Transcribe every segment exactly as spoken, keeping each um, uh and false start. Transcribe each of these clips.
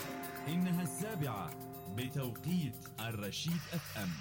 إنها السابعة بتوقيت الرشيد اف ام.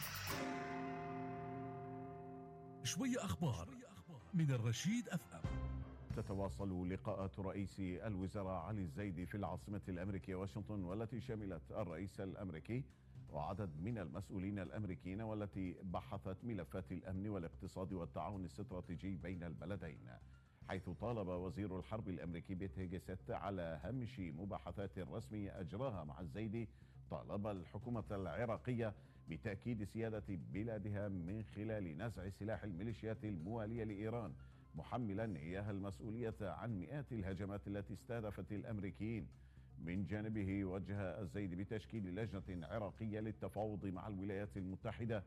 شوية أخبار من الرشيد اف ام. تتواصل لقاءات رئيس الوزراء علي الزيدي في العاصمة الأمريكية واشنطن، والتي شملت الرئيس الأمريكي وعدد من المسؤولين الأمريكيين، والتي بحثت ملفات الأمن والاقتصاد والتعاون الاستراتيجي بين البلدين، حيث طالب وزير الحرب الأمريكي بيت هيجست على هامش مباحثات رسمية أجراها مع الزيدي طالب الحكومة العراقية بتأكيد سيادة بلادها من خلال نزع سلاح الميليشيات الموالية لإيران، محملا إياها المسؤولية عن مئات الهجمات التي استهدفت الأمريكيين. من جانبه وجه الزيدي بتشكيل لجنة عراقية للتفاوض مع الولايات المتحدة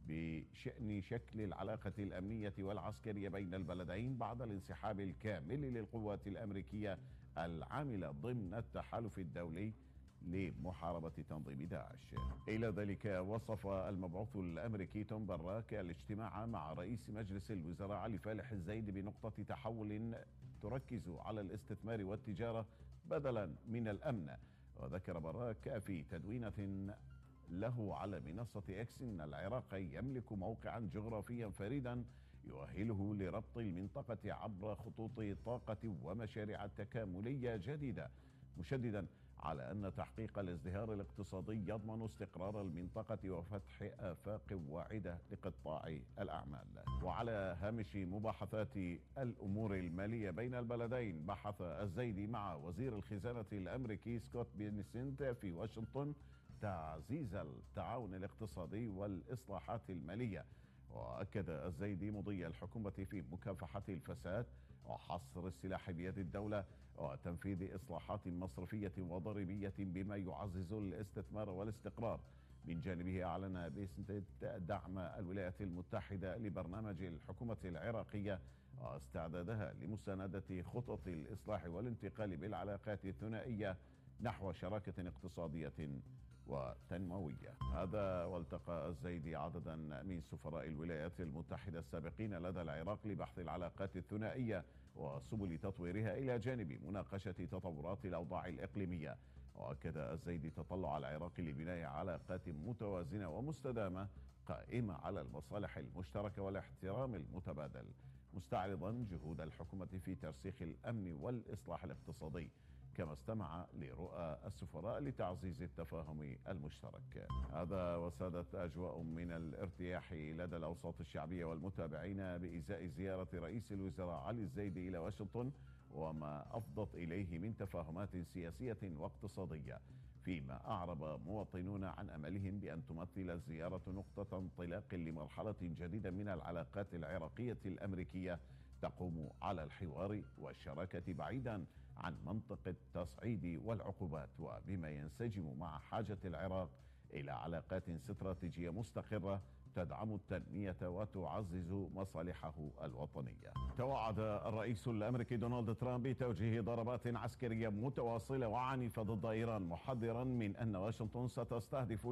بشأن شكل العلاقة الأمنية والعسكرية بين البلدين بعد الانسحاب الكامل للقوات الأمريكية العاملة ضمن التحالف الدولي لمحاربة تنظيم داعش. إلى ذلك وصف المبعوث الأمريكي توم براك الاجتماع مع رئيس مجلس الوزراء علي فالح الزيدي بنقطة تحول تركز على الاستثمار والتجارة بدلا من الأمن. وذكر براك في تدوينة له على منصة اكس ان العراق يملك موقعا جغرافيا فريدا يؤهله لربط المنطقة عبر خطوط طاقة ومشاريع تكاملية جديدة، مشددا على أن تحقيق الازدهار الاقتصادي يضمن استقرار المنطقة وفتح آفاق واعدة لقطاع الأعمال. وعلى هامش مباحثات الأمور المالية بين البلدين، بحث الزيدي مع وزير الخزانة الأمريكي سكوت بينسنت في واشنطن تعزيز التعاون الاقتصادي والإصلاحات المالية. وأكد الزيدي مضي الحكومة في مكافحة الفساد وحصر السلاح بيد الدولة وتنفيذ إصلاحات مصرفية وضريبية بما يعزز الاستثمار والاستقرار. من جانبه أعلن بيسنت دعم الولايات المتحدة لبرنامج الحكومة العراقية واستعدادها لمساندة خطط الإصلاح والانتقال بالعلاقات الثنائية نحو شراكة اقتصادية وتنموية. هذا والتقى الزيدي عددا من سفراء الولايات المتحدة السابقين لدى العراق لبحث العلاقات الثنائية وسبل تطويرها إلى جانب مناقشة تطورات الأوضاع الإقليمية. وأكد الزيدي تطلع العراق لبناء علاقات متوازنة ومستدامة قائمة على المصالح المشتركة والاحترام المتبادل، مستعرضا جهود الحكومة في ترسيخ الأمن والإصلاح الاقتصادي، كما استمع لرؤى السفراء لتعزيز التفاهم المشترك. هذا وسادت أجواء من الارتياح لدى الأوساط الشعبية والمتابعين بإزاء زيارة رئيس الوزراء علي الزيدي إلى واشنطن وما أفضت إليه من تفاهمات سياسية واقتصادية، فيما أعرب مواطنون عن أملهم بأن تمثل الزيارة نقطة انطلاق لمرحلة جديدة من العلاقات العراقية الأمريكية تقوم على الحوار والشراكة بعيدا عن منطق التصعيد والعقوبات، وبما ينسجم مع حاجة العراق إلى علاقات استراتيجية مستقرة تدعم التنمية وتعزز مصالحه الوطنية. توعد الرئيس الأمريكي دونالد ترامب بتوجيه ضربات عسكرية متواصلة وعنيفة ضد إيران، محذرا من أن واشنطن ستستهدف